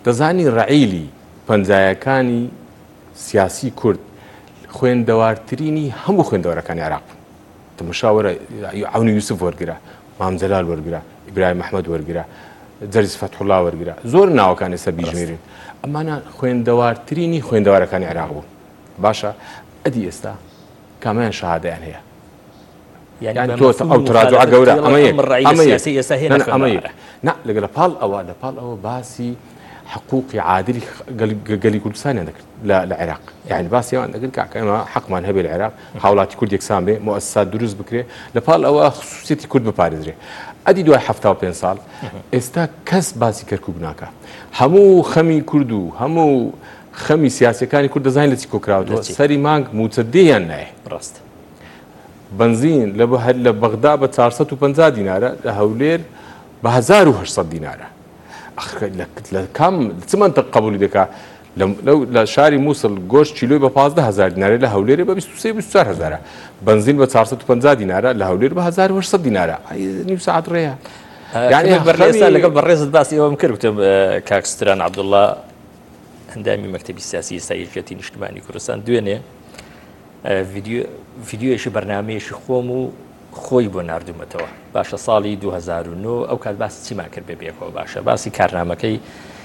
دەزانی ڕەعیلی پەنجایەکانی سیاسی کورد خوێندەوارترینی هەموو خوێندەوەرەکانی عێراق بوون. تەماشاوەرە عەونی یوسف وەرگرە، مام جەلال وەرگرە، ئیبراهیم ئەحمەد وەرگرە، جەرجس فەتحوڵا وەرگرە، زۆر ناوەکان ئێستا بیژمێرین. ئەمانە خوێندەوارترینی خوێندەوارەکانی عێراق بوون. باشە ئەدی ئێستا کامیان شەهادەیان هەیە؟ يعني تۆ ئەو تراجعە گەورە ئەمەیە لەگەڵ پاڵ ئەوە باسی حقوقی عادلی گەلی کوردستانیان دەکرد لە عێراق. یعنی باسییان دەکرد کە ئێمە حەقمان هەبێ لە عێراق هاوڵاتی کورد یەکسان بێ، مؤسسات دروست بکرێ، لە پاڵ ئەوە خصوصیەتی کورد بپارێزرێ. ئەدی دوای 75 ساڵ ئێستا کەس باسی کەرکووک ناکە. هەموو خەمی کورد و هەموو خەمی سیاسەکانی کورد دەزانین لە چی کۆکراوەوە. سەری مانگ موچەدەیان نایە. ڕاست. بنزین لە بەغدا بە 450 دینارە، لە هەولێر بە 1800 دینارە. لە کام چ منطق قبولی دەکا؟ لە شاری مووسڵ گۆشت کیلۆی بە 15000 دینارە، لە هەولێر بە 23-24 بنزین بە 450 دینارە، لە هەولێر بە 1800 دینارە. نیو ساعت ڕێیە. یعنی بەڕێستا لەگەڵ بەڕێزت باسی ئەوەم کرد، وتم کاکستران عەبدوڵڵا هەندامی مەکتەبی سیاسی ئێستاییەتی نیشتیمانی کوردستان دوێنێ ڤیدیۆیەکی بەرنامەیەکی خۆم و خۆی بۆ ناردوومەتەوە. باشە ساڵی 2009 ئەو کات باسی چیمان کرد بێبێکەوە. باشە باسی کارنامەکەی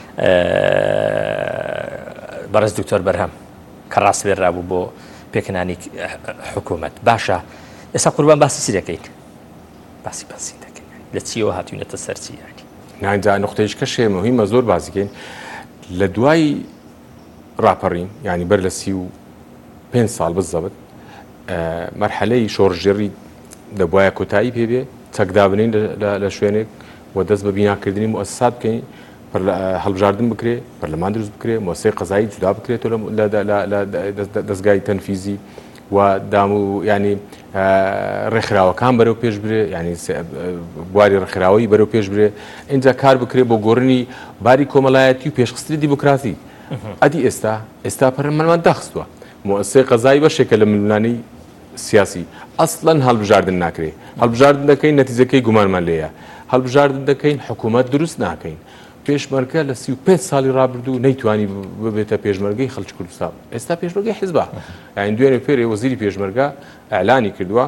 بەڕێز دکتۆر بەرهەم کە ڕاستبێرابوو بۆ پێکەنانی حکوومەت. باشە ئێستا قوربان باسی چی دەکەین؟ باسی دەکەین لە چیەوە هاتوونەتە سەرچی یانی نانجا نقطەیەشکە شێ مهمە زۆر باسیکەین. لە دوای ڕاپەڕین ینی بەر لە 35 ساڵ بزەبت مەرحەلەی شۆڕژێڕی دەبوایە کۆتایی پێبێ، چەکدابنین لە شوێنێک و دەست بە بیناکردنی مؤسسات بکەین، هەڵبژاردن بکرێ، پەرلەمان دروست بکرێ، مؤسسەی قەزایی جودا بکرێتەوە لە دەستگای تەنفیزی و دام و ینی ڕێکخراوەکان بەرەو پێش برێ، ینی بواری ڕێکخراوەی بەرەو پێش برێ، اینجا کار بکرێ بۆ گۆڕنی باری کۆمەڵایەتی و پێشخستنی دیموکراسی. ئەدی ئێستا پەرلەمانمان داخستووە، مؤسسەی قەزایی بەشێکە لە ململانی سیاسی ئەسڵەن هەڵبژاردن ناکرێ. هەڵبژاردن دەکەین نەتیجەکەی گومانمان لێیە، هەڵبژاردن دەکەین حکوومەت دروست ناکەین. پێشمەرگە لە 35 ساڵی ڕابردوو نەیتوانی ببێتە پێشمەرگەی خەڵکی کوردستان. ئێستا پێشمەرگەی حیزبە. یعنی دوێنێ فێرێ وەزیری پێشمەرگە ئەعلانی کردووە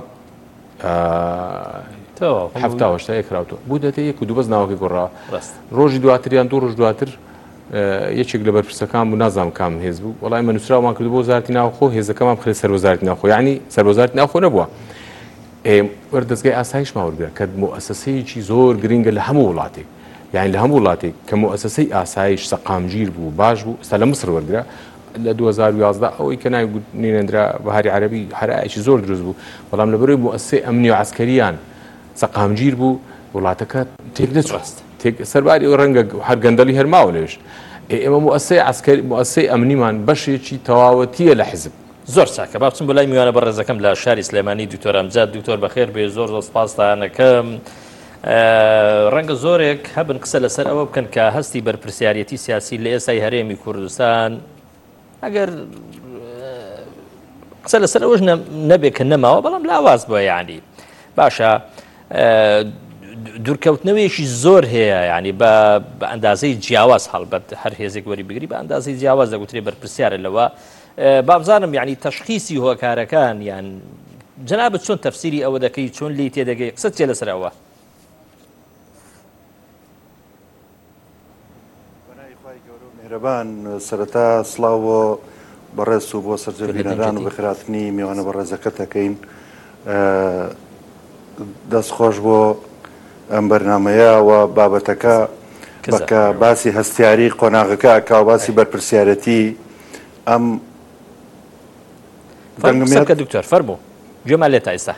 1970 کراوتەوە بوو دەتێ 1 و 2 بەس ناوەکەی گۆڕاوە. ڕۆژی دواتریان 2 ڕۆژ دواتر یەکێک لە بەرپرسەکان بوو، نازانم کام هێز بوو، وەڵای من نووسراومان کردو بۆ وەزارەتی ناوخۆ، هێزەکەمان بخرێت سەر وەزارەتی ناوخۆ. یعنی سەر وەزارەتی ناوخۆ نەبووە، وەردەستگای ئاسایشمان وەرگرە کە مؤسسەیەکی زۆر گرنگە لە هەموو وڵاتێک، یعنی لە هەموو وڵاتێک کە مؤسسەی ئاسایش سەقامگیر بوو باش بوو. ئێستا لە مسر وەرگرە لە 2011 ئەوەی کە نێنێنرا بەهاری عەرەبی هەرایەکی زۆر دروست بوو، بەڵام لەبەرەوەی مؤسسەی ئەمنی و عەسکەریان سەقامگیر بوو وڵاتەکە تێک نەچووەست. سەرباری ئەو ڕەنگە هەر گەندەلی هەرماوە لێش. ئێمە مؤسسەی ئەمنیمان بەشێکی تەواوەتیە لە حیزب. زۆر چاکە. با بچم بۆ لای میوانە بەڕێزەکەم لە شاری سلێمانی دکتۆر ئەمجاد. دکتۆر بەخێر بێ، زۆر سپاستانەکەم. ڕەنگە زۆرێک هەبن قسە لەسەر ئەوە بکەن کە هەستی بەرپرسیارەتی سیاسی لە ئێستای هەرێمی کوردستان ئەگەر قسە لەسەر ئەوەش نەبێت کە نەماوە، بەڵام لاواز بووە. یعنی باشە دوورکەوتنەوەیەکی زۆر هەیە، ینی بە ئەندازەی جیاواز هەڵبەت هەر هێزێک وەری بگری بە ئەندازەی جیاواز دەگوترێ بەرپرسیارە لەوە. بابزانم یعنی تەشخیصی هۆکارەکان یان جەنابەت چۆن تەفسیری ئەوە دەکەی، چۆن لی تێدەگەی، قسەت چێ لەسەر ئەوە؟ بەنای خوای گەورە و میهرەبان سەرەتا سڵاو بەڕێز و بۆ سەرجەبینەران و بەخێراتنی میوانە بەڕێزەکە دەکەین. دەستخۆش بۆ ئەم بەرنامەیە و بابەتەکە بەکە باسی هەستیاری قۆناغەکە ئەکا و باسی بەرپرسیارەتی ئەم دەنگمێت دکتۆر فەرموو گوێمان لێت ئێستا.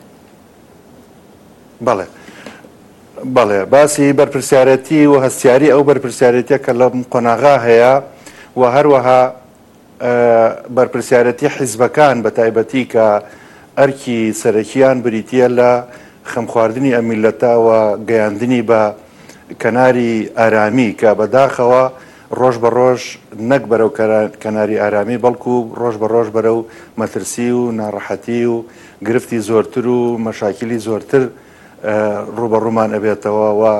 بەڵێ باسی بەرپرسیارەتی و هەستیاری ئەو بەرپرسیارەتیە کە لەم قۆناغا هەیە و هەروەها بەرپرسیارەتی حیزبەکان بە تایبەتی کە ئەرکی سەرەکیان بریتیە لە خەم خواردنی ئەم میلەتە و گەیاندنی بە کەناری ئارامی کە بەداخەوە ڕۆژ بە ڕۆژ نەک بەرەو کەناری ئارامی بەڵکو ڕۆژ بە ڕۆژ بەرەو مەترسی و ناڕەحەتی و گرفتی زۆرتر و مەشاکلی زۆرتر ڕوبەڕوومان ئەبێتەوە و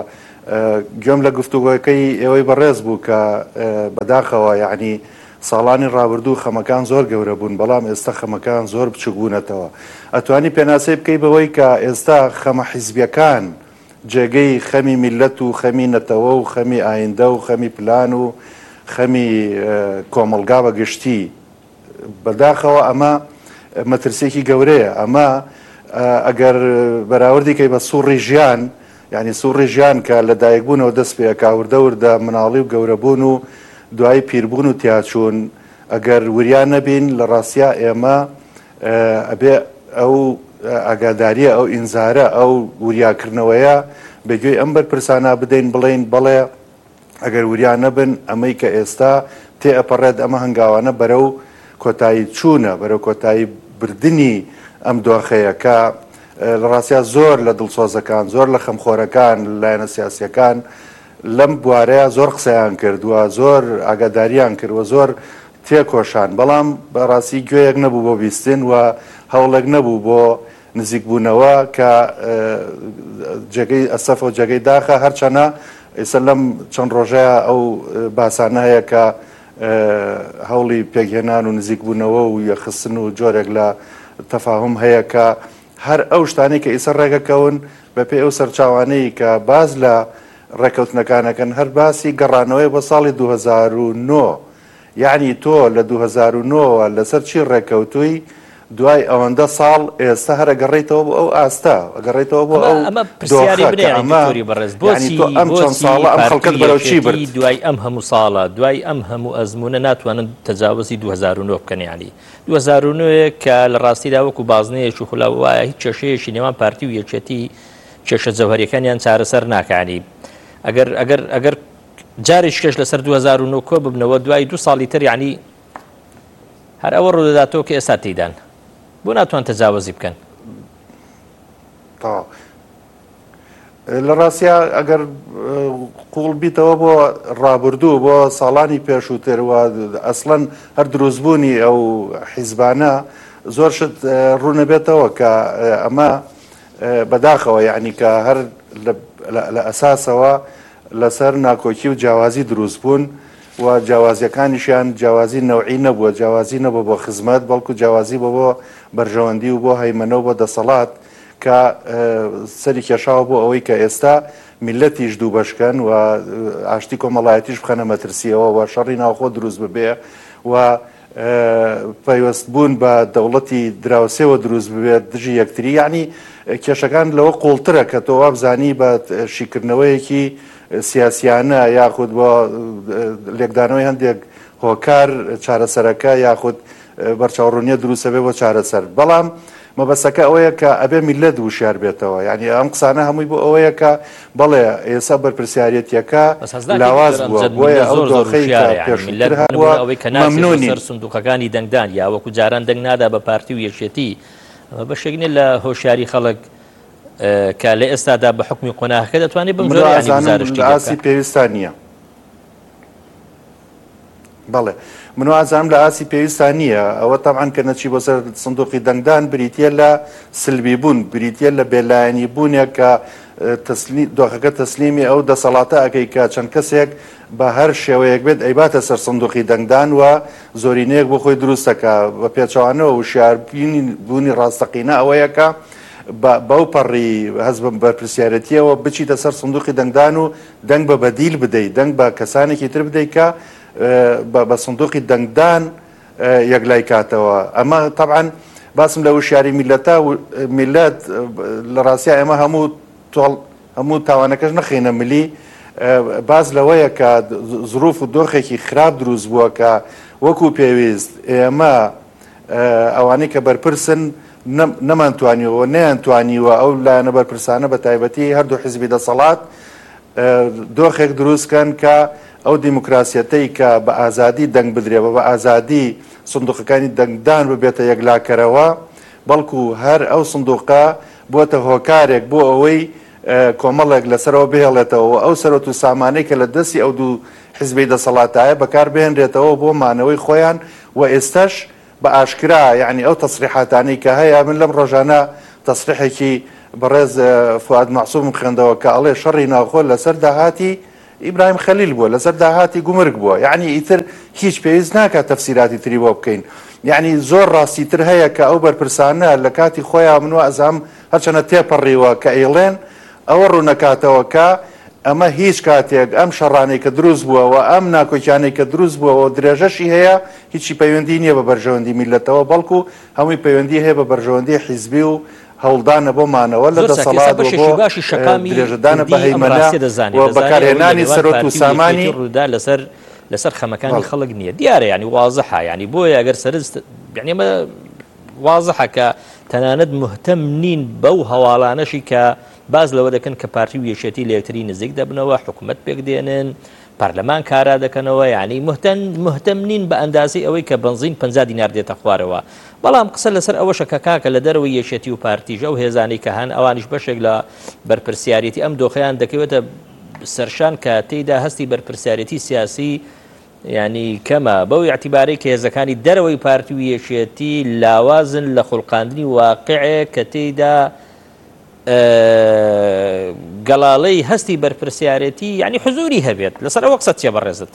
گوێم لە گفتوگۆکەی ئێوەی بەڕێز بوو کە بەداخەوە یعنی ساڵانی ڕابردوو خەمەکان زۆر گەورە بوون بەڵام ئێستا خەمەکان زۆر بچوک بوونەتەوە ئەتوانی پێناسەی بکەی بەوەی کە ئێستا خەمە حیزبیەکان جێگەی خەمی میلەت و خەمی نەتەوە و خەمی ئایندە و خەمی پلان و خەمی کۆمەلگا بەگشتی بەداخەوە ئەمە مەترسێکی گەورەیە ئەمە ئەگەر بەراوردی کەی بە سوڕی ژیان یعنی سوڕی ژیان کە لە دایکبوونەوە دەست پێ کاوردەوردە مناڵی و گەورەبوون و دوای پیربوون و تیاچوون ئەگەر وریان نەبین لە ڕاستیا ئێمە ئەبێ ئەو ئاگاداریە ئەو ئینزارە ئەو وریاکردنەوەیە بەگوێی ئەم بەرپرسانە بدەین بڵێن بەڵێ ئەگەر وریان نەبن ئەمەی کە ئێستا تێئەپەڕێت ئەمە هەنگاوانە بەرەو کۆتایی چوونە بەرەو کۆتایی بردننی ئەم دۆخەیە کە لە ڕاستیا زۆر لە دڵسۆزەکان زۆر لە خەمخۆرەکان لایەنە سیاسیەکان لەم بوارەیە زۆر قسەیان کردووە زۆر ئاگاداریان کردووە زۆر تێکۆشان بەڵام بەڕاستی گوێیەک نەبوو بۆ بیستن و هەوڵێک نەبوو بۆ نزیکبوونەوە کە جێگەی ئەسەف و جێگەی داخە هەرچەنە ئێستا لەم چەند ڕۆژەیە ئەو باسانە هەیە کە هەوڵی پێکهێنان و نزیکبوونەوە و یەخستن و جۆرێک لە تەفاهم هەیە کە هەر ئەو شتانی کە ئیسە ڕێگەکەون بەپێ ئەو سەرچاوانەی کە باز لە ڕێکەوتنەکانەکەن هەر باسی گەڕانەوەی بۆ ساڵی 2009 یعنی تۆ لە 2009 لەسەر چی ڕێکەوتووی دوای ئەوەندە ساڵ ئێستا هەرە گەڕێیتەوە بۆ ئەو ئاستا گەڕێیتەوە بۆ ئەو ئەم چەند ساڵە ئەم خەڵکت بەرەو چی برد دوای ئەم هەموو ساڵە دوای ئەم هەموو ئەزمونە ناتوانن تەجاوزی 2009 بکەن ینی 2009 کە لە ڕاستیدا وەکو بازنەیەکی خولاو وایە هیچ کێشەیەکی نێوان پارتی و یەکێتی کێشە جەوهەریەکانیان چارەسەر ناکانی ئەگەر جارێک کێش لەسەر 2009 کۆ ببنەوە دوای 2 ساڵی تر یعنی هەر ئەوە ڕوودەداتەوە کە ئێستا تێدان بۆ ناتوان تەجاوزی بکەن لە ڕاستیا ئەگەر قوڵ بیتەوە بۆ ڕابردوو بۆ ساڵانی پێشووترەوە ئەسڵەن هەر دروستبوونی ئەو حیزبانە زۆر شت ڕوونەبێتەوە کە ئەمە بەداخەوە یعنی کە هەر لە ئەساسەوە لەسەر ناکۆکی و جیاوازی دروست بوون و جیاوازیەکانیشیان جیاوازی نەوعی نەبووە جیاوازی نەبوو بۆ خزمەت بەڵکو جیاوازی بۆ بەرژەوەندی و بۆ هەیمەنەوە بۆ دەسەڵات کە سەری کێشاوە بۆ ئەوەی کە ئێستا میلەتیش دوو بەشکەن و ئاشتی کۆمەڵایەتیش بخەنە مەترسیەوە و شەڕی ناوخۆ دروست ببێ و پەیوەست بوون بە دەوڵەتی دراوسێەوە دروست ببێت دژی یەکتری یعنی کێشەکان لەوە قوڵترە کە تۆ وابزانی بە شیکردنەوەیەکی سیاسیانە یاخود بۆ لێکدانەوەی هەندێک هۆکار چارەسەرەکە یاخود بەرچاوڕوونیە دروستە بێ بۆ چارەسەر بەڵام مەبەستەکە ئەوەیە کە ئەبێ میلەت وشیار بێتەوە یعنی ئەم قسانە هەمووی بۆ ئەوەیە کە بەڵێ ئێستا بەرپرسیارەتیەکە لاواز بووە بۆیە ئەو دۆخەی پێشتر هەبووە مەمنونی سەر سندوقەکانی دەنگدان یا وەکو جاران دەنگ نادا بە پارتی و یەکێتی ئەمە بەشێکنێ لە هۆشیاری خەڵک کە لە ئێستادا بە حکمی قۆناغەکە دەتوانێت بم ئاسی پێویستان نییە بەڵێ من ئازانم لە ئاسی پێویستان نییە ئەوە تەمان کە نەچی بۆ سەر سندوقی دەنگدان بریتە لە سلبی بوون بریتە لە بێلایەنی بوونێک کە دۆخەکە تەسلیمی ئەو دەسەڵاتە ئەەکەی کە چەند کەسێک بە هەر شێوەیەک بێت ئەیباتە سەر سندوقی دەنگدان و زۆرینەیەک بۆ خۆی دروستەکە بە پێچوانەوە و شیاربوونی بوونی ڕاستەقینە ئەوەیەکە بەو پەڕی هەست بە بەرپرسیارەتیەوە بچیتە سەر سندوقی دەنگدان و دەنگ بە بەدیل بدەیت دەنگ بە کەسانێکی تر بدەیت کە بە سندوقی دەنگدان یەکلای کاتەوە ئەمە طبعاً باسم لە وشیاری میلەتە و میلەت لە ڕاستیا ئێمە هەموو تاوانەکەش نەخێنە ملی باز لەوەیە کە زروف و دۆخێکی خراپ دروست بووە کە وەکو پێویست ئێمە ئەوانەی کە بەرپرسن نەمانتوانیەوە نەیانتوانیوە ئەو لایەنە بەرپرسانە بە تایبەتی هەردوو حیزبی دەسەڵات دۆخێک دروستکەن کە ئەو دیموکراسیەتەی کە بە ئازادی دەنگ بدرێەوە بە ئازادی سندوقەکانی دەنگدان ببێتە یەکلاکەرەوە بەڵکو هەر ئەو سندوقە بۆتە هۆکارێک بۆ ئەوەی کۆمەڵێک لەسەرەوە بهێڵێتەوە ئەو سەرۆت و سامانەی کە لە دەستی ئەو دوو حیزبی دەسەڵاتایە بەکار بهێنرێتەوە بۆ مانەوەی خۆیان و ئێستاش بە ئاشکرا یعنی ئەو تەسریحاتانەی کە هەیە من لەم ڕۆژانە تەسریحێکی بەڕێز فواد معسووم خوێندەوە کە ئەڵێ شەڕی ناوخۆ لەسەر داهاتی ئیبراهیم خەلیل بووە، لەسەر داهاتی گومرگ بووە. یعنی ئیتر هیچ پێویست ناکات تەفسیراتی تری بۆ بکەین. یعنی زۆر ڕاستیتر هەیە کە ئەو بەرپرسانە لە کاتی خۆیان منوە ئەزام هەرچەنە تێپەڕیوە کە ئەیڵێن ئەوە ڕوونەکاتەوە کە ئەمە هیچ کاتێک ئەم شەڕانەی کە دروست بووەوە ئەم ناکۆکیانەی کە دروست بووەوە درێژەشی هەیە هیچی پەیوەندی نییە بە بەرژەوەندی میلەتەوە، بەڵکو هەمووی پەیوەندی هەیە بە بەرژەوەندی حیزبی و هەوڵدانە بۆمانەوە لە دەسەڵات بۆ درێژەدانە بە هەیمەنە و بەکارهێنانی سەرۆت و سامانی لەسەر خەمەکانی خەڵک نییە. دیارە ینی وازەحە، ینی بۆیە ئەگەر سەرست یعنی ئەمە وازەحە کە تەنانەت مهتەم نین بەو هەواڵانەشی کە باز لەوە دەکەن کە پارتی و یەکێتی لە یەکتری نزیک دەبنەوە، حکوومەت پێک دێنن، پەرلەمان کارا دەکەنەوە، یعنی مهتەم نین بە ئەندازی ئەوەی کە بنزین 50 دینار دێتە خوارەوە. بەڵام قسە لەسەر ئەوەشە کە کاکە لە دەرەوەی یەکێتی و پارتیژە و هێزانی کە هەن ئەوانیش بەشێک لە بەرپرسیارەتی ئەم دۆخەیان دەکەوێتە سەرشان کە تێیدا هەستی بەرپرسیارەتی سیاسی ینی کەمە بەو یاعتیبارەی کە هێزەکانی دەرەوەی پارتی و یەکێتی لاوازن لە خوڵقاندنی واقعێ کە تێیدا گەڵاڵەی هەستی بەرپرسیارەتی ینی حزوری هەبێت. لەسەر ئەوە قسە چێ بەڕێزت؟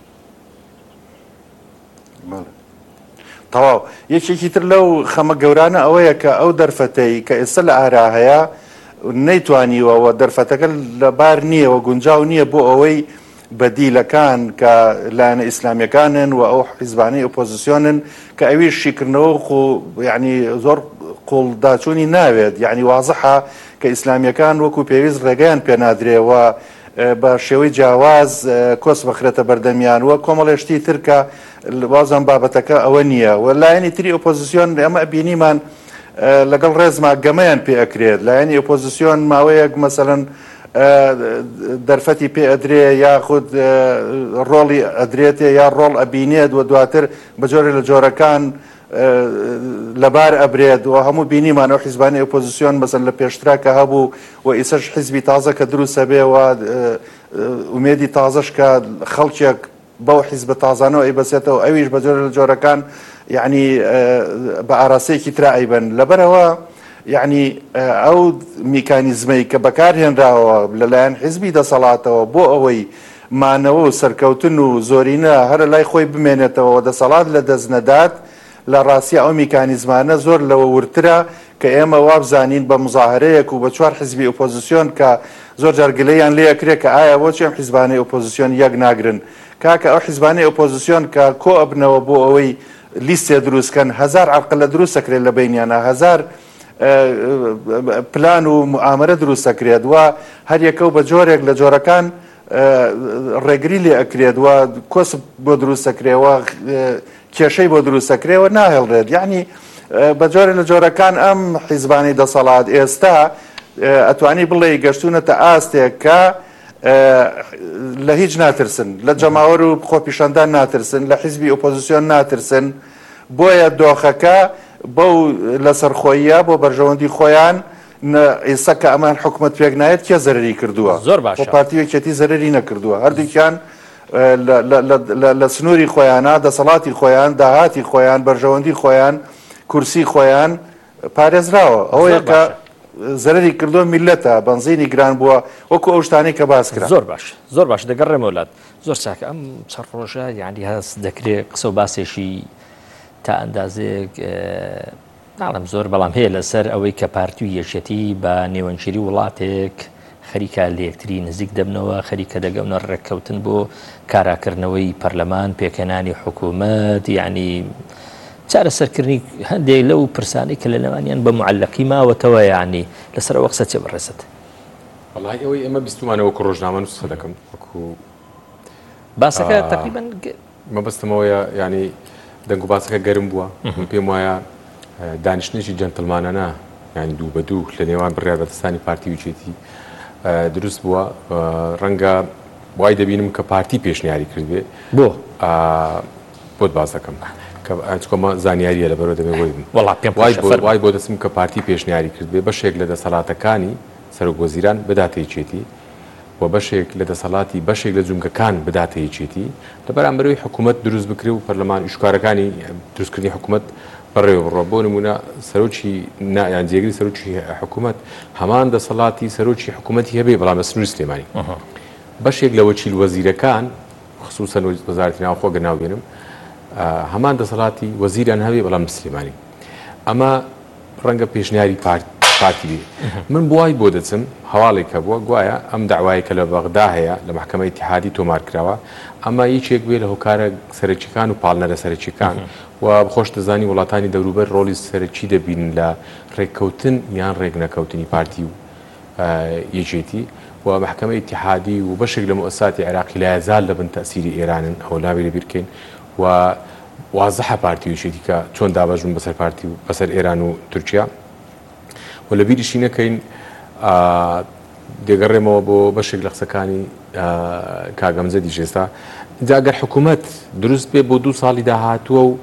تەواو یەکێکی تر لەو خەمە گەورانە ئەوەیە کە ئەو دەرفەتەی کە ئێستا لە ئارا هەیە نەیتوانیوەوە دەرفەتەکە لەبار نییەوە گونجاو نییە بۆ ئەوەی بەدیلەکان کە لایەنە ئیسلامیەکانن و ئەو حیزبانەی ئۆپۆزیسیۆنن کە ئەویش شیکردنەوە یعنی زۆر قوڵداچوونی ناوێت. یعنی وازەحە کە ئیسلامیەکان وەکو پێویست ڕێگەیان پێنادرێەوە بە شێوەی جیاواز کۆس بەخرێتە بەردەمیان وە کۆمەڵێشتی تر کە وازم بابەتەکە ئەوە نییە و لایەنی تری ئۆپۆزیسیۆن ئەمە بینیمان لەگەڵ ڕێزما گەمەیان پێ ئەکرێت. لایەنی ئۆپۆزیسیۆن ماوەیەک مەسەڵەن دەرفەتی پێ ئەدرێ یاخود ڕۆڵی ئەدرێتێ یا ڕۆڵ ئەبینێت و دواتر بە جۆرە لە جۆرەکان لەبار ئەبرێت و هەموو بینیمان ئەو حیزبانی ئۆپۆزیسیۆن مەسەن لە پێشترا کە هەبوو و ئیسەش حیزبی تازە کە دروستە بێەوە ئومێدی تازەش کە خەڵکێک بەو حیزبە تازانەوە ئەیبەسێتەوە ئەویش بە جۆرە لە جۆرەکان یعنی بە ئاراسەیەکی ترا ئەیبەن. لەبەرەوە یعنی ئەو میکانیزمەی کە بەکارهێنراوە لەلایەن حیزبی دەسەڵاتەوە بۆ ئەوەی مانەوە و سەرکەوتن و زۆرینە هەرە لای خۆی بمێنێتەوە دەسەڵات لە دەستنەدات لە ڕاستی ئەو میکانیزمانە زۆر لەوە ورترە کە ئێمە وابزانین بە مزاهرەیەک و بە چوار حیزبی ئۆپۆزیسیۆن کە زۆر جارگلەیان لێکرێت کە ئایا بۆ چێم حیزبانەی ئۆپۆزیسیۆن یەک ناگرن کاکە ئەو حیزبانەی ئۆپۆزیسیۆن کە کۆ ئەبنەوە بۆ ئەوەی لیستێ دروستکەن 1000 عەرقلە دروست دەکرێت لە بینیانە 1000 پلان و معامەرە دروست دەکرێت و هەر یەکە و بە جۆرێک لە جۆرەکان ڕێگری لێ ئەکرێت و کۆس بۆ دروست دەکرێەوە کێشەی بۆ دروست دەکرێەوە ناهێڵڕێت. یعنی بە جۆرە لە جۆرەکان ئەم حیزبانی دەسەڵات ئێستا ئەتوانی بڵێ گەشتونەتە ئاستێک کە لە هیچ ناترسن، لە جەماوەر و خۆپیشاندان ناترسن، لە حیزبی ئۆپۆزیسیۆن ناترسن. بۆیە دۆخەکە بەو لەسەرخۆیە بۆ بەرژەوەندی خۆیان ئێستا کە ئەمان حکومەت پێک نایەت کێ زەرری کردووە؟ زۆر باش پارتی یەکێتی زەرری نەکردووە. هەردووکیان لە سنووری خۆیانە دەسەڵاتی خۆیان داهاتی خۆیان بەرژەوەندی خۆیان کورسی خۆیان پارێزراوە. ئەوەیە کە زەرری کردووە میلەتە بەنزینی گران بووە وەکو ئەو شتانەی کە باس کرا. زۆر باش دەگەڕێمە وڵات. زۆر چاکە ئەم چەند ڕۆژە یعنی هەست دەکرێت قسە و باسێکی تا ئەندازێک ناڵم زۆر بەڵام هەیە لەسەر ئەوەی کە پارتی و یەکێتی بە نێوەنشری وڵاتێک خەریکە لە یەکتری نزیک دەبنەوە، خەریکە دەگەونە ڕێککەوتن بۆ کاراکردنەوەی پەرلەمان، پێکەنانی حکوومەت، یعنی چارەسەرکردنی هەندێک لەو پرسانەی کە لە نێوانیان بە معەلەقی ماوەتەوە. یعنی لەسەر ئەوە قسە چێ بەڕێزت؟ وەڵای ئەوەی ئێمە بیستمانەوە کە ڕۆژنامە نووسە دەکەم وەکو باسەکە تقریباً مەبەستمەوەیە ینی دەنگ و باسەکە گەرم بووە پێم وایە دانیشتێکی جەنتڵمانانە ینی دوو بە دوو لە نێوان بڕیاردەدەستانی پارتی وچێتی دروست بووە. ڕەنگە وای دەبینم کە پارتی پێشنیاری کردبێ بۆ بۆت باز دەکەم کۆمە زانیاریە لە بەرەوە دەبێ وای بۆ دەستم کە پارتی پێشنیاری کردبێ بەشێک لە دەسەڵاتەکانی سەرۆک وەزیران بداتە یەکێتی و بەشێک لە دەسەڵاتی بەشێک لە جومگەکان بداتە یەکێتی لە بەرامبەرەوەی حکوومەت دروست بکرێ و پەرلەمان ئیشکارەکانی دروستکردنی حکوومەت بەڕێوە بڕۆ بۆ نمونە سەرۆکی یان جێگری سەرۆکی حکوومەت هەمان دەسەڵاتی سەرۆکی حکوومەتی هەبێ بەڵام بە سنووری سلێمانی بەشێک لە وەکیل وەزیرەکان خصوصا وەزارەتی ناوخۆ گەناو بێنم هەمان دەسەڵاتی وەزیران هەبێ بەڵام سلێمانی ئەمە ڕەنگە پێشنیاری پارتی بێ من بۆ وای بۆ دەچم هەواڵێکە بووە گوایە ئەم داوایەکە لە بەغدا هەیە لە محکەمەی اتحادی تۆمار کراوە ئەمە یەکێک بێ لە هۆکارە سەرچیەکان و پاڵنەرە سەرچیەکان و بخۆش دەزانی وڵاتانی دەوروبەر ڕۆلی سەرچی دەبین لە ڕێککەوتن یان ڕێک نەکەوتنی پارتی و یەکێتی و محکەمەی اتحادی و بەشێک لە مؤسساتی عێراقی لایەزال لە بن تەسیری ئێرانن ئەو نابێ لەبیر بکەین و وازەحە پارتی و یەکێتی کە چۆن دابەژن بەسەر پارتی و بەسەر ئێران و تورکیا و لە بیریشی نەکەین دێگەڕێمەوە بۆ بەشێک لە قسەکانی کاگەمزە دیژێستا جاگەر حکوومەت دروست بێ بۆ 2 ساڵی داهاتووە و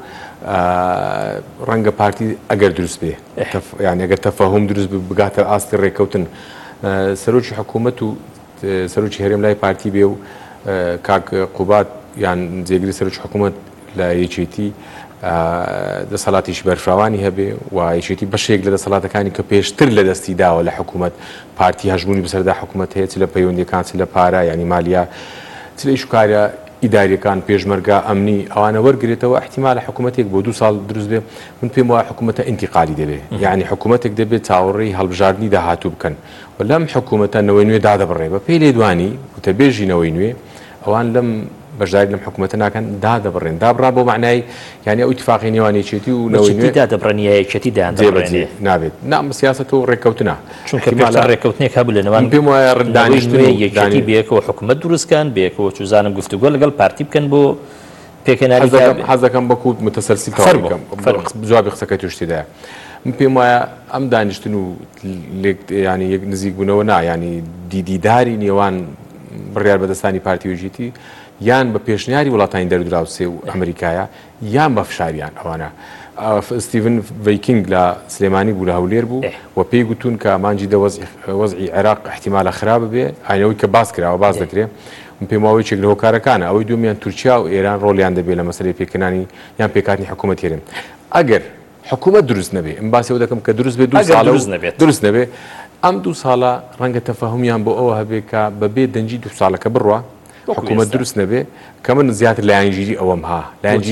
ڕەنگە پارتی ئەگەر دروست بێ یعنی ئەگەر تەفەهوم دروست بگاتە ئاستی ڕێککەوتن سەرۆکی حکوومەت و سەرۆکی هەرێم لای پارتی بێ و کاک قوبات یان جێگری سەرۆکی حکوومەت لە یەکێتی دەسەڵاتیش بەرفراوانی هەبێ و یەکێتی بەشێک لە دەسەڵاتەکانی کە پێشتر لە دەستی داوە لە حکوومەت پارتی هەژبوونی بەسەردا حکوومەت هەیە چ لە پەیوەندیەکان چ لە پارە ینی مالیا چ لە ئیشکارە ئیداریەکان پێشمەرگا ئەمنی ئەوانە وەرگێتەوە احتیمال لە حکوومەتێک بۆ 2 ساڵ دروست بێ من پێم وایە حکوومەتە ئینتیقالی دەبێ یعنی حکوومەتێک دەبێت چاوەڕێی هەڵبژاردننی داهاتوو بکەن و لەم حکوومەتە نەوەی نوێ دادەبڕێ بە پێی لێدوانی وتەبێژینەوەی نوێ ئەوان لەم بەشداری لەم حکوومەتە ناکەن دادەبڕێن دابڕا بۆ معنای یعنی ئەو اتفاقی نێوانێکێتی و نەوەی دادەبڕنیەکەتی دابڕێنێ نابێت نام سیاست و ڕێککەوتنە چونکە ڕێککەوتنێک هەبوو لە نێوان پێم وایە ڕدانیشتنی بێکەوە حکوومەت دروستکان بێکەوە چوزانم گفتوگۆ لەگەڵ پارتی بکەن بۆ پێکەناری حەزەکەم بەکوت متەسەلسی جوابی قسەکەی توشتیدایە من پێم وایە ئەم دانیشتن و ینی یەک نزیک بوونەوە نا ینی دیداری نێوان بڕیار بەدەستانی پارتی وژیتی یان بە پێشنیاری وڵاتانی دەرودراوسێ و ئەمریکایە یان بە فشاریان ئەوانە ستیڤن ڤیکینگ لە سلێمانی بوو لە هەولێر بوو و پێی گوتون کە مانجی دە وەزعی عێراق احتیمالە خراپ بێ ئاینەوەی کە باس کراوە باز دەکرێت پێم وایە یەکێک لە هۆکارەکانە ئەوەی دومیان تورکیا و ئێران ڕۆڵیان دەبێت لە مەسەلەی پێکەنانی یان پێکاتنی حکوومەت هێرن ئەگەر حکوومەت دروست نەبێ ئەم باسیەوە دەکەم کە دروست بێ 2 ساڵ دروست نەبێ ئەم 2 ساڵە ڕەنگە تەفەهومیان بۆ ئەوە هەبێ کە بەبێ دەنجی 2 ساڵەکە بڕوە حکوومەت دروست نەبێ کە من زیاتر لە یانگیری ئەوەم ها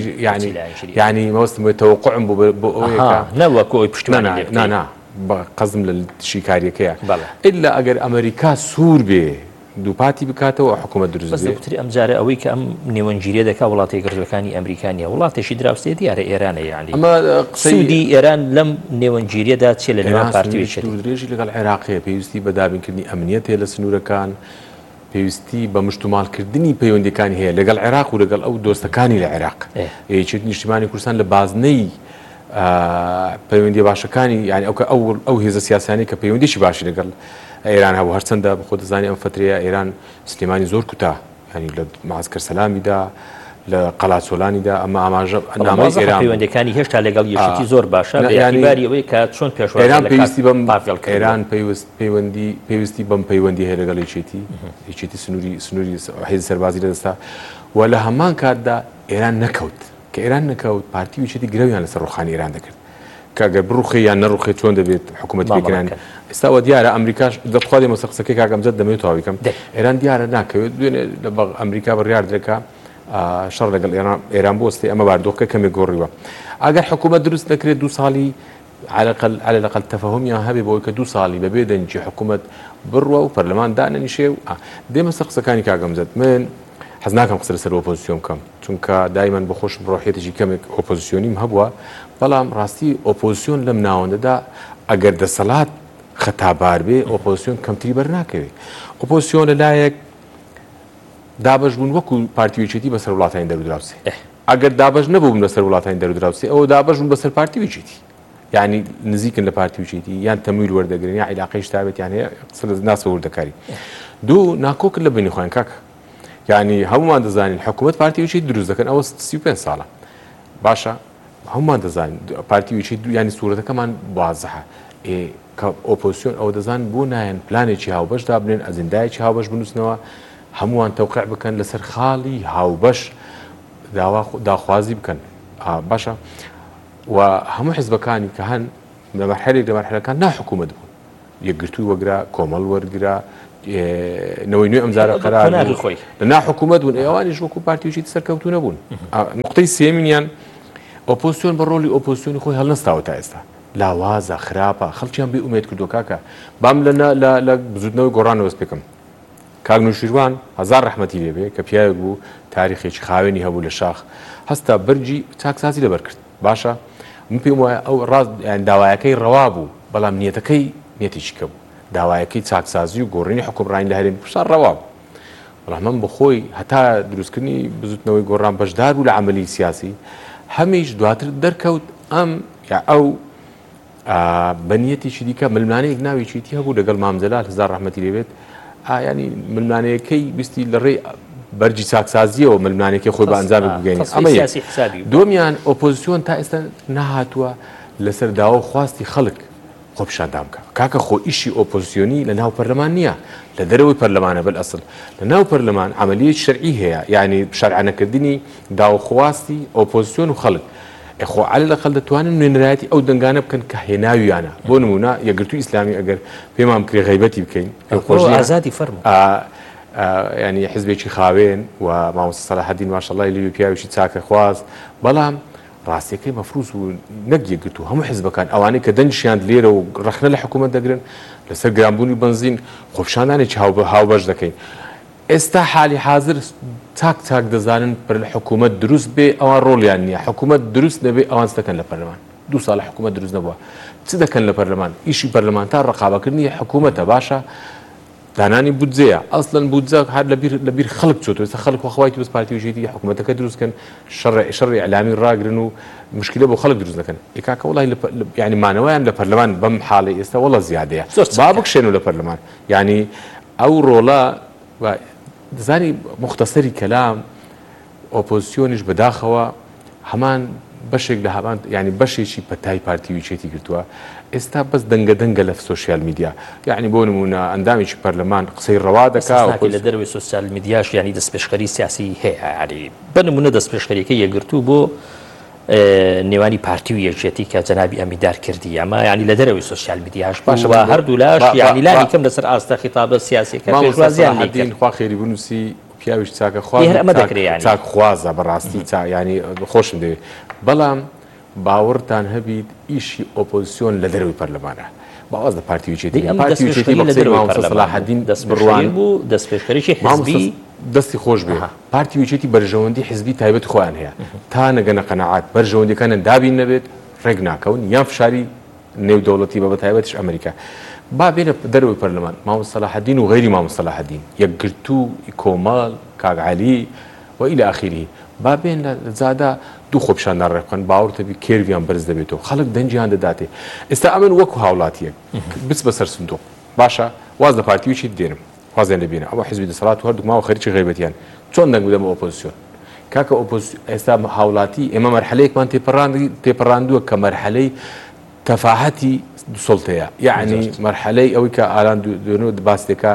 ینی مەوەستم بێت تەوەقعم بۆ ئەوەیە نەوەکۆی پشتمانی نا قەزم لە شیکاریەکەیە ئللا ئەگەر ئەمریکا سوور بێ دووپاتی بکاتەوە حکوومەت دروست بێ ئەمجارە ئەوەی کە ئەم نێوەنگیریە دەکا وڵاتی گردوەکانی ئەمریکانیە وڵاتێکی دراوسێ دیارە ئێرانە یعنی سوودی ئێران لەم نێوەنگیریەدا چێ لە نێوان پارتی درێژی لەگەڵ عێراقیە پێویستی بە دابینکردنی ئەمنیەت هەیە لە سنوورەکان پێویستی بە مشتومالکردنی پەیوەندەکانی هەیە لەگەڵ عێراق و لەگەڵ ئەو دۆستەکانی لە عێراق یەکێتی نیشتیمانی کوردستان لە بازنەی پەیوەندی باشەکانی یعنی ئەو هێزە سیاسانی کە پەیوەندیشی باشی لەگەڵ ئێران هەبوو هەرچەندە بە خۆ دەزانی ئەم فترەیە ئێران سلێمانی زۆر کوتا ینی لە معسکەر سەلامیدا لە قەڵات سۆلانیدا ئەمە ئاماژە نامەی ئێران پەیوەندەکانی هێشتا لەگەڵ یەکێتی زۆر باشە بەیانیباری ئەوەی کە چۆن پێشوە ئێران پێویستی بەم ئێران پێویستی بەم پەیوەندی هەیە لەگەڵ یەکێتی سنووری حیز سەربازی لەدەستا و لە هەمان کاتدا ئێران نەکەوت کە ئێران نەکەوت پارتی ویچێتی گرەویان لەسەر ڕوخانی ئێران دەکرد کاگەر بڕوخی یان نەڕوخێ چۆن دەبێت حکوومەت پێکەنانی ئێستاوە دیارە ئەمریکاش دەخوادێ مەسەقسەکەی کاگەمزەت دەمەوێت تەواویکەم ئێران دیارە ناکەوێت دوێنێ لە ئەمریکا بڕیار درێکا شەڕ لەگەڵ ئێران بۆستی ئەمە باردۆخەکە کەمێک گۆڕیوە ئەگەر حکوومەت دروست نەکرێت 2 ساڵی على الأقل تفاهمیان هەبێ بۆی کە 2 ساڵی بەبێ دەنجی حکوومەت بڕوە و پەرلەمان دانەنیشێ و دێمە سەر قسەکانی کاگەمزەت من حەز ناکەم قسە لەسەر ئۆپۆزیسیۆن بکەم چونکە دایمەن بە خۆشم ڕۆحیەتێکی کەمێک ئۆپۆزیسیۆنیم هەبووە بەڵام ڕاستی ئۆپۆزیسیۆن لەم ناوەندەدا ئەگەر دەسەڵات خەتابار بێ ئۆپۆزیسیۆن کەمتری بەرناکەوێت ئۆپۆزیسیۆن لەلایەک دابەش بوون وەکو پارتی وێچێتی بەسەر وڵاتانی دەرودراوسێ ئەگەر دابەش نەبووم لەسەر وڵاتانی دەرودراوسێ ئەوە دابەش بوون بەسەر پارتی وێچێتی یعنی نزیکن لە پارتی وێچێتی یان تەمویل وەردەگرن یا عیلاقەی شتابێت یان قسە لە ناسە وەردەکاری دوو ناکۆکرد لە بینی خۆیان کاکە یعنی هەمومان دەزانین حکوومەت پارتی وێچێتی دروست دەکەن ئەوە 35 ساڵە باشە هەمومان دەزانین پارتی وێچێتی ینی سوورەتەکەمان وازەحە کە ئۆپۆزیسیۆن ئەوە دەزان بۆ نایەن پلانێکی هاوبەشدا بنێن ئەجندایەکی هاوبەش بنووسنەوە هەمووان تەوقیع بکەن لەسەر خاڵی هاوبەش داخوازی بکەن باشە و هەموو حیزبەکانی کە هەن لە مەرحەلێک لە مەرحەلەکان ناحکومەت بوون یەکگرتووی وەرگرا کۆمەڵ وەرگرا نەوەی نوێ ئەمجارە قەرار لە ناحکومەت بوون ئێوانیش وەکو پارتیویەکی سەرکەوتوو نەبوون. نقطەی سێمینیان ئۆپۆزیسیۆن بە ڕۆلی ئۆپۆزیسیۆنی خۆی هەڵنەستاوە تا ئێستا لاوازە خراپە خەڵکیان بێ ئومێد کردو کاکە بام لە بزودنەوەی گۆڕانەوە وەست بکەم کاک نوشیروان هەزار ڕەحمەتی لێبێ کە پیاوێک بوو تاریخێکی خاوێنی هەبوو لە شاخ هەستا بەرجی چاکسازی لەبەر کرد باشە من پێم وایە ئەو ڕاست داوایەکەی ڕەوا بوو بەڵام نیەتەکەی نیەتێکی کە بوو داوایەکەی چاکسازی و گۆڕینی حکومڕانی لە هەرێمی کوردستان ڕەوا بوو بەڵام من بەخۆی هەتا دروستکردنی بزودنەوەی گۆڕان بەشدار بوو لە عەمەلی سیاسی هەمیش دواتر دەرکەوت ئەم یا ئەو بەنیەتێکی دیکە ململانەیەک ناوێکی تی هەبوو لەگەڵ مامزەلال هەزار ڕەحمەتی لێبێت ینی ململانەیەکەی ویستی لە ڕێی بەرجی چاکسازیەوە ململانێکی خۆی بە ئەنجامێک بگەینێت ئەمە دومیان ئۆپۆزیسیۆن تا ئێستا نەهاتووە لەسەر داوا خواستی خەڵک خۆ پیشاندام بکە کاکە خۆ ئیشی ئۆپۆزیسیۆنی لە ناو پەرلەمان نییە لە دەرەوەی پەرلەمانە بەئەسڵ لە ناو پەرلەمان عەمەلیەی شەرعی هەیە یعنی شەرعانەکردنی داوەخواستی ئۆپۆزیسیۆن و خەڵک خۆ عەلی لەقەڵ دەتوانن نوێنەرایەتی ئەو دەنگانە بکەن کە هێناویانە بۆ نمونە یەکگرتووی ئیسلامی ئەگەر پێمان کرێ غەیبەتی بکەین ئازادی فەرموو ینی حزبێکی خاوێن و مامۆستا سەلاحەدین ماشەڵڵای لێوی پیاوێکی چاکە خواست بەڵام ڕاستیەکەی مەفروض و نەک یەکگرتوو هەموو حیزبەکان ئەوانەی کە دەنجیان لێرە و ڕەخنە لە حکوومەت دەگرن لەسەر گرانبوونی بنزین خۆپیشاندانێکی هاوبەش دەکەین ئێستا حالی حاضر چاک دەزانن پر حکوومەت دروست بێ ئەوان ڕۆڵیان نییە حکوومەت دروست نەبێ ئەوان دەکەن لە پەرلەمان 2 ساڵ حکوومەت دروست نەبووە چ دەکەن لە پەرلەمان ئیشی پەرلەمان تا ڕقابەکردنی حکوومەتە باشە دانانی بودجەیە ئەسڵەن بودجە هەر لەبیر خەڵک چۆتەوە ئێستا خەڵک وەخوای توس پارتیویەتی حکوومەتەکە دروستکەن شەڕی ئەعلامی ڕاگرن و مشکلە بۆ خەڵک دروست دەکەن ئێکاکە وڵای یعنی مانەوەیان لە پەرلەمان بەم حاڵی ئێستا وەڵە زیادەیە با بکشێنەوە لە پەرلەمان یعنی ئەو ڕۆڵە دەزانی مختصری کەلام ئۆپۆزیسیۆنیش بەداخەوە هەمان بەشێک لە هەمان ینی بەشێکی پەتای پارتیویچێتی کردووە ئێستا بەس دەنگە لە سۆسیال میدیا یعنی بۆ نمونە ئەندامێکی پەرلەمان قسەی ڕەوا دەکات لە دەروی سۆسیال میدیاش ینی دەستپێشخەری سیاسی هەیە ینی بە نمونە دەستپێشخەریەکە یەکگرتوو بۆ نێوانی پارتی و یەکێتی کە جەنابی ئەمیدار کردی ئەمە ینی لە دەرەوەی سۆسیال میدیاش باشە هەردوو لاش ینی لانی کەم لەسەر ئاستا خیتابە سیاسیەکە پێشوازیان خوا خێری بنووسی پیاویش چاکە چاک خوازە بەڕاستی ینی خۆشم دەوێت بەڵام باوەڕتان هەبیت ئیشی ئۆپۆزیسیۆن لە دەرەوەی پەرلەمانە باواز لە پارتیویچێتی سەلاحەدین بڕوان بوو دەستپێشخەریی حزبی دەستی خۆش بێ پارتیویچێتی بەرژەوەندی حزبی تایبەت خۆیان هەیە تا نەگەنە قەنەعات بەرژەوەندیەکانیان دابین نەبێت ڕێک ناکەون یان فشاری نێودەوڵەتی بە تایبەتیش ئەمریکا با بێنە دەرەوەی پەرلەمان مامۆستا سەلاحەدین و غەیری مامۆستا سەلاحەدین یەکگرتوو کۆمەڵ کاک عەلی و إلى آخره با بێن لە زادا دوو خۆپیشاندان ڕێبخەن باوەڕتەبی کێرویان بەرز دەبێتەوە خەڵک دەنجیان دەداتێ ئێستا ئەمن وەکو هاوڵاتیەک بچ بەسەر سندوق باشە واز لە پارتیویچی دێنم خوازیان لێبێنە ئەوە حیزبی دەسەڵات و هەردووکماوە خەریکی غەیبەتیان چۆن دەنگ بدەمە ئۆپۆزیسیۆن کاکە ئێستا هاوڵاتی ئێمە مەرحەلەیەکمان تێپەڕاندووە کە مەرحەلەی تەفاهەتی سڵتەیە یعنی مەرحەلەی ئەوەی کە ئالان دوێنەوە باس دەکا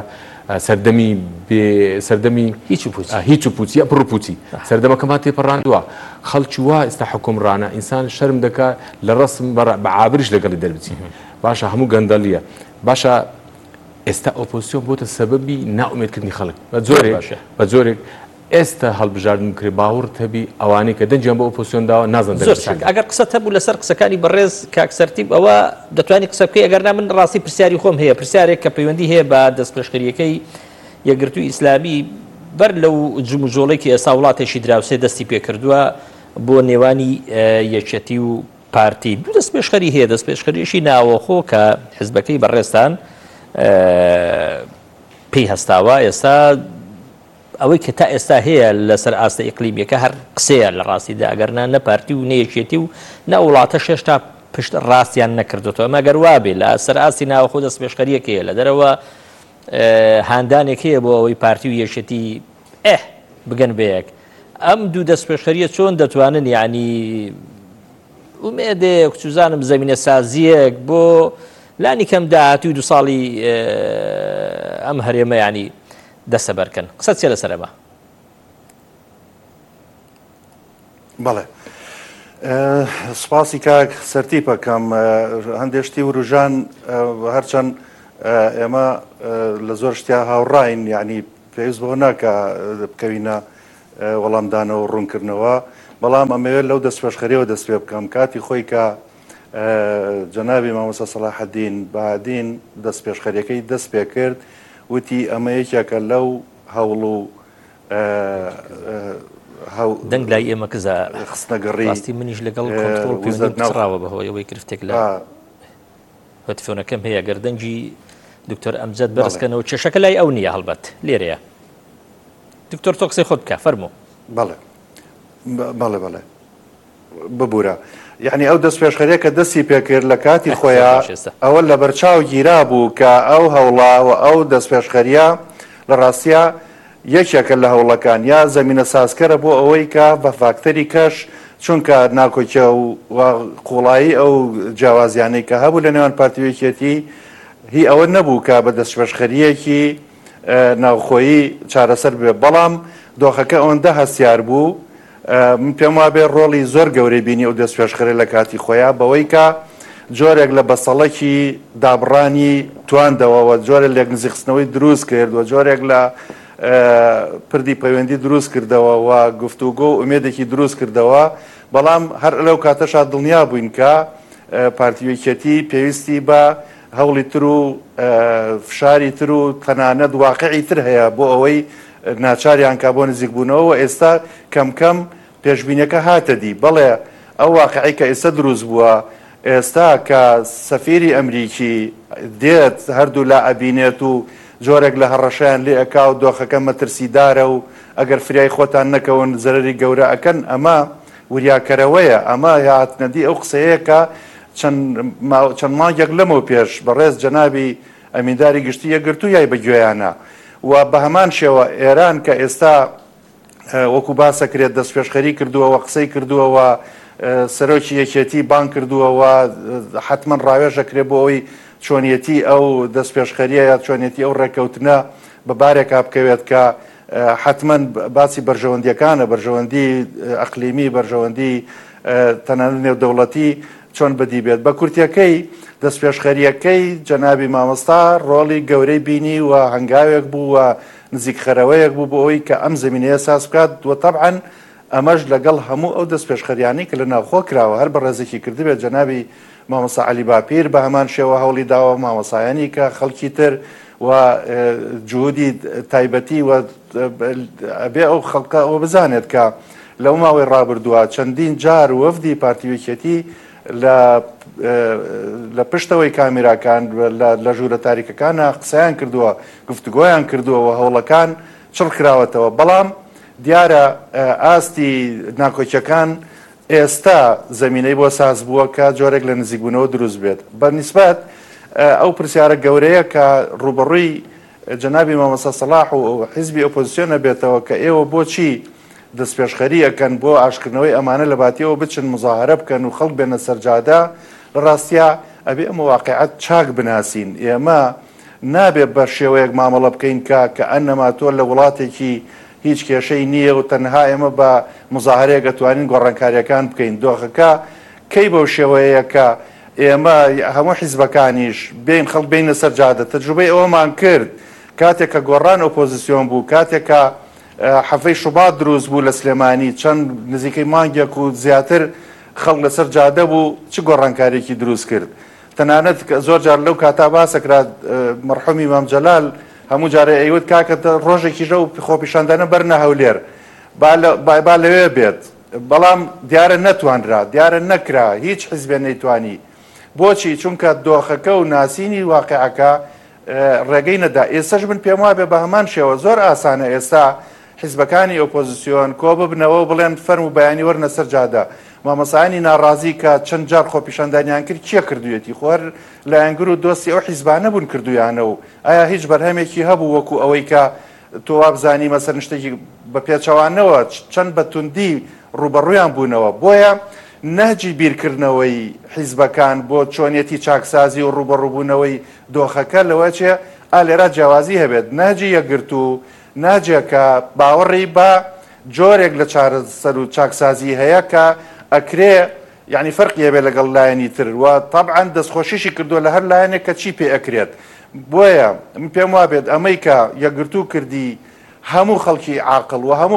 سەردەمی هیچ و پوچی پڕپوچی سەردەمەکەمان تێپەڕاندووە خەڵکی وا ئێستا حکومڕانە ئینسان شەرم دەکا لە ڕسم بە عابریش لەگەڵی دەربچی باشە هەموو گەندەلیە باشە ئێستا ئۆپۆزیسیۆن بۆتە سەبەبی ناومێدکردنی خەڵک بە جۆرێک ئێستا هەڵبژاردن کرێ باوەڕ هەبی ئەوانەی کە دەنجیان بە ئۆپۆزیسیۆن داوە نازان ئەگەر قسە هەبوو لەسەر قسەکانی بەڕێز کاکسەرتیب ئەوە دەتوانانی قسە بکەی ئەگەر نا من ڕاستی پرسیاری خۆم هەیە پرسیارێک کە پەیوەندی هەیە بە دەستپێشخەریەکەی یەکگرتووی ئیسلامی بەر لەو جموجۆڵێکی ئێستا وڵاتێکی دراوسێ دەستی پێ کردووە بۆ نێوانی یەکێتی و پارتی دوو دەستپێشخەری هەیە دەستپێشخەریەشی ناوەخۆ کە حزبەکەی بەڕێستان پێی هەستاوە ئێستا ئەوەی کە تا ئێستا هەیە لەسەر ئاستە ئیقلیمیەکە هەر قسەیە لە ڕاستیدا ئەگەرنا نە پارتی و نەیەکێتی و نە وڵاتە شێشتا پشت ڕاستیان نەکردوەوە ئەمە گەر وابێ لە سەر ئاستی ناوەخۆ دەستپێشخەریەکەیە لە دەرەوە هاندانێک هەیە بۆ ئەوەی پارتی و یەکێتی بگەن بەیەک ئەم دوو دەستپێشخەریە چۆن دەتوانن یعنی ئومێدێک چوزانم زەمینە سازیەک بۆ لانی کەم داهاتوی 2 ساڵی ئەم هەرێمە ینی دەستە بەرکەن قسە چێ لەسەرەمە بەڵێ سپاسی کاک سەرتی پەکەم هەندێشتی و ڕژان هەرچەند ئێمە لە زۆر شتیا هاوڕاین یعنی پێویست بۆ ناکە بکەوینە وەڵامدانەوە و ڕوونکردنەوە بەڵام ئەمەوێت لەو دەستپێشخەریەوە دەست پێ بکەم کاتی خۆی کە جەنابی مامۆستا سەلاحەدین بەهادین دەستپێشخەریەکەی دەست پێ کرد وتی ئەمە یەکێکە لەو هەوڵ و دەنگ لای ئێمە کزا خستنەگەڕی ڕاستی منیش لەگەڵ کۆنتڕۆڵ پێراوە بەهۆی ئەوەی گرفتێک لە هەتفۆنەکەم هەیە گەردەنگی دکتۆر ئەمجەد بەرزکەنەوە کێشەکە لای ئەو نییە هەڵبەت لێرەیە دکتۆر تۆ قسەی خۆت بکە فەرموو بەڵێ ببوورە یعنی ئەو دەستپێشخەریە کە دەستی پێکرد لە کاتی خۆیان ئەوە لە بەرچاو گیرا بوو کە ئەو هەوڵاوە ئەو دەستپێشخەریە لە ڕاستیە یەکێکە لە هەوڵەکان یا زەمینە سازکەرە بۆ ئەوەی کە بە فاکتەری کەش چونکە ناکۆکیە و قوڵایی ئەو جیاوازیانەی کە هەبوو لە نێوان پارتیوێکێتی هی ئەوە نەبوو کە بە دەستپێشخەریەکی ناوخۆیی چارەسەر بێ بەڵام دۆخەکە ئەوەندە هەستیار بوو من پێم وابێ ڕۆڵی زۆر گەورەی بینی ئەو دەستپێشخەرە لە کاتی خۆیان بەوەی کە جۆرێک لە بەسەڵەکی دابڕانی تواندەوەەوە جۆرە لێک نزیخستنەوەی دروست کرد و جۆرێک لە پردی پەیوەندی دروست کردەوە و گفتوگۆ و ئومێدێکی دروست کردەوە بەڵام هەر لەو کاتەشا دڵنیا بووین کە پارتیوێکێتی پێویستی بە هەوڵی تر و فشاری تر و تەنانەت واقعی تر هەیە بۆ ئەوەی ناچاریان کا بۆ نزیک بوونەوە ئێستا کەم کەم پێشبینەکە هاتەدی بەڵێ ئەو واقعی کە ئێستا دروست بووە ئێستا کە سەفیری ئەمریکی دێت هەردوو لا ئەبینێت و جۆرێک لە هەڕەشیان لێ ئەکا و دۆخەکە مەترسیدارە و ئەگەر فریای خۆتان نەکەون زەرری گەورە ئەکەن ئەمە وریاکەرەوەیە ئەمە هاتنەدی ئەو قسەیە کە چەند مانگێک لەمەوە پێش بەڕێز جەنابی ئەمینداری گشتی یەگرتو یای بەگوێیانە و بە هەمان شێوە ئێران کە ئێستا وەکو باسەکرێت دەستپێشخەری کردووەوە قسەی کردووەوە سەرۆکی یەکێتی بان کردووەوە حتمما ڕاوێژەکرێت بۆ ئەوی چۆنیەتی ئەو دەستپێشخەریە یا چۆنیەتی ئەو ڕێکەوتنە بەبارێکا بکەوێت کە حتمما باسی بەرژەوەندیەکانە بەرژەوەندی ئەقلیمی بەرژەوەندی تەنانەت نێودەوڵەتی چۆن بەدی بێت بە کورتیەکەی دەستپێشخەریەکەی جەنابی مامۆستا ڕۆڵی گەورەی بینی و هەنگاوێک بوو و نزیکخەرەوەیەک بوو بۆ ئەوی کە ئەم زمینەیە ساز بکات و طبعاً ئەمەش لەگەڵ هەموو ئەو دەستپێشخەریانی کە لە ناوخۆ کراوە هەر بە ڕێزێکی کردبێت جەنابی مامۆستا عەلی باپیر بە هەمان شێوە هەوڵی داوە مامۆسایانی کە خەڵکی تر و جوودی تایبەتی و ئەبێ ئەو خەڵکە ئەوە بزانێت کە لەو ماوەی ڕابردووە چەندین جار وەفدی پارتیوێکێتی لە پشتەوەی کامیراکان لە ژوورە تاریکەکانە قسەیان کردووە گفتوگۆیان کردووە هەوڵەکان چڕ کراوەتەوە بەڵام دیارە ئاستی ناکۆچەکان ئێستا زەمینەی بۆ ساز بووە کە جۆرێک لە نزیکبوونەوە دروست بێت بەنسبەت ئەو پرسیارە گەورەیە کە ڕوبەڕووی جەنابی مامۆستا سەلاح و حیزبی ئۆپۆزیسیۆنە بێتەوە کە ئێوە بۆچی دەستپێشخەری ئەکەن بۆ ئاشکردنەوەی ئەمانە لە باتیەوە بچن مزاهرە بکەن و خەڵک بێنە سەرجادا لە ڕاستیە ئەبێ ئەمە واقعەت چاک بناسین ئێمە نابێت بە شێوەیەک مامەڵە بکەین کە ئەنەما تۆ لە وڵاتێکی هیچ کێشەی نییە و تەنها ئێمە بە مزاهرەیە دەتوانین گۆڕانکاریەکان بکەین دۆخەکە کەی بەو شێوەیە کە ئێمە هەموو حیزبەکانیش بین خەڵک بینە سەرجادە تەجروبەی ئەوەمان کرد کاتێک کە گۆڕان ئۆپۆزیسیۆن بوو کاتێک کە حەفەی شوبات دروست بوو لە سلێمانی چەند نزیکەی مانگێک و زیاتر خەڵک لەسەر جادە بوو چ گۆڕانکارێکی دروست کرد تەنانەت زۆر جار لەو کاتا باسەکرا مەرحومی مام جەلال هەموو جارە ئەیوت کاکە ڕۆژێکی ژە و خۆپیشاندانە بەرنە هەولێر با لەوێ بێت بەڵام دیارە نەتوانرا دیارە نەکرا هیچ حیزبێ نەیتوانی بۆچی چونکە دۆخەکە و ناسینی واقعەکە ڕێگەی نەدا ئێستاش من پێم وابێ بە هەمان شێوە زۆر ئاسانە ئێستا حیزبەکانی ئۆپۆزیسیۆن کۆ ببنەوە بڵێن فەرم و بەیانی وەرنە سەر جادە مامۆسایانی ناڕازی کە چەند جار خۆپیشاندانیان کرد کێ کردوێتی خۆر لایەنگر و دۆستی ئەو حیزبانە بوون کردویانە و ئایا هیچ بەرهەمێکی هەبوو وەکو ئەوەی کە تۆ وابزانی مەسەر شتێکی بە پێچەوانەوە چەند بە توندی ڕوبەڕوویان بوونەوە بۆیە نهجی بیرکردنەوەی حیزبەکان بۆ چۆنیەتی چاکسازی و ڕوبەڕووبوونەوەی دۆخەکە لەوە چێ ئالێرا جیاوازی هەبێت نهجی یەکگرت و ناجێکە باوەڕی بە جۆرێک لە چارەسەر و چاکسازی هەیە کە ئەکرێ یعنی فەرقیە بێ لەگەڵ لایەنی تر وە طبعاً دەستخۆشیشی کردووە لە هەر لایەنێک کە چی پێ ئەکرێت بۆیە پێم وابێت ئەمەی کە یەکگرتوو کردی هەموو خەڵکی عاقڵ و هەموو